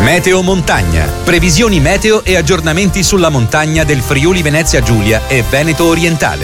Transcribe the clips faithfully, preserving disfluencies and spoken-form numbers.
Meteo Montagna. Previsioni meteo e aggiornamenti sulla montagna del Friuli Venezia Giulia e Veneto Orientale.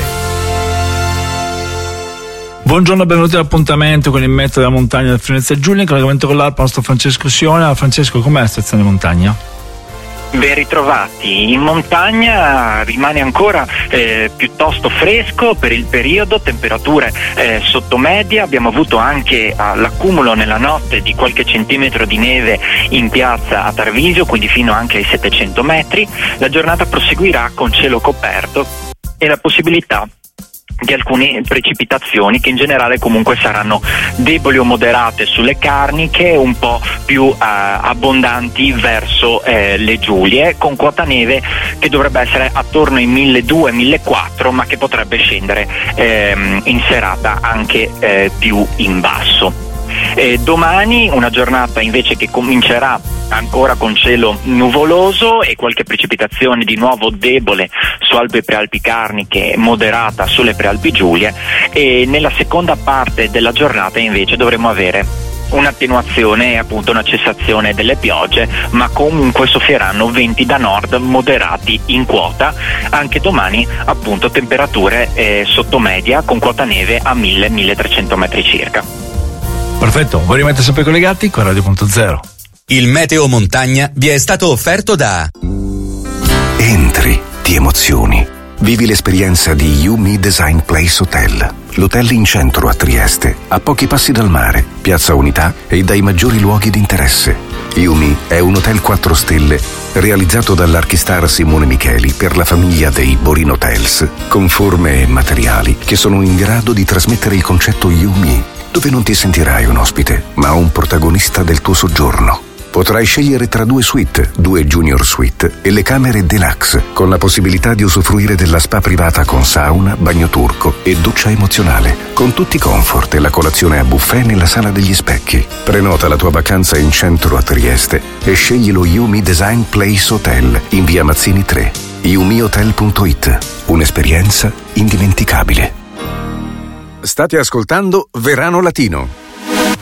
Buongiorno, benvenuti all'appuntamento con il meteo della montagna del Friuli Venezia Giulia, in collegamento con l'Alpa, nostro Francesco Siona. Francesco, com'è la situazione di montagna? Ben ritrovati. In montagna rimane ancora eh, piuttosto fresco per il periodo, temperature eh, sotto media. Abbiamo avuto anche eh, l'accumulo nella notte di qualche centimetro di neve in piazza a Tarvisio, quindi fino anche ai settecento metri. La giornata proseguirà con cielo coperto e la possibilità di alcune precipitazioni che in generale comunque saranno deboli o moderate sulle Carniche, un po' più eh, abbondanti verso eh, le Giulie, con quota neve che dovrebbe essere attorno ai milleduecento millequattrocento, ma che potrebbe scendere ehm, in serata anche eh, più in basso. E domani una giornata invece che comincerà ancora con cielo nuvoloso e qualche precipitazione di nuovo debole su Alpi e Prealpi Carniche, moderata sulle Prealpi Giulie, e nella seconda parte della giornata invece dovremo avere un'attenuazione e appunto una cessazione delle piogge, ma comunque soffieranno venti da nord moderati in quota. Anche domani appunto temperature eh, sotto media con quota neve a mille milletrecento metri circa. Perfetto, voi rimanete sempre collegati con Radio Punto Zero. Il Meteo Montagna vi è stato offerto da Entri, ti emozioni. Vivi l'esperienza di Yumi Design Place Hotel, l'hotel in centro a Trieste, a pochi passi dal mare, Piazza Unità e dai maggiori luoghi di interesse. Yumi è un hotel quattro stelle realizzato dall'archistar Simone Micheli per la famiglia dei Borin Hotels, con forme e materiali che sono in grado di trasmettere il concetto Yumi, dove non ti sentirai un ospite, ma un protagonista del tuo soggiorno. Potrai scegliere tra due suite, due junior suite e le camere deluxe, con la possibilità di usufruire della spa privata con sauna, bagno turco e doccia emozionale, con tutti i comfort e la colazione a buffet nella sala degli specchi. Prenota la tua vacanza in centro a Trieste e scegli lo Yumi Design Place Hotel in via Mazzini tre. yumi hotel punto it. Un'esperienza indimenticabile. State ascoltando Verano Latino.